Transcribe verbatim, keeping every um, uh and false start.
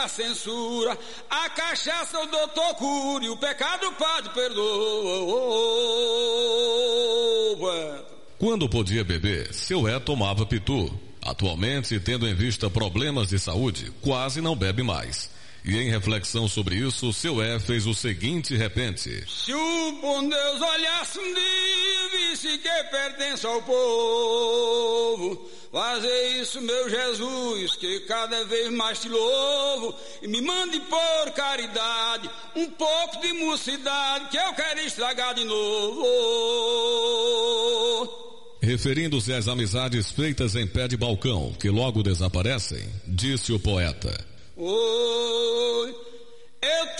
A censura, a cachaça, o doutor cura, e o pecado o padre perdoa. Quando podia beber, seu É tomava pitu. Atualmente, tendo em vista problemas de saúde, quase não bebe mais. E em reflexão sobre isso, seu É fez o seguinte repente: se o bom Deus olhasse um dia e visse que pertence ao povo, fazer isso, meu Jesus, que cada vez mais te louvo, e me mande por caridade um pouco de mocidade que eu quero estragar de novo. Referindo-se às amizades feitas em pé de balcão, que logo desaparecem, disse o poeta: oi,